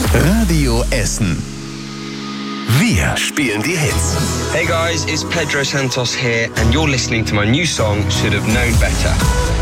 Radio Essen. Wir spielen die Hits. Hey guys, it's Pedro Santos here and you're listening to my new song, Should Have Known Better.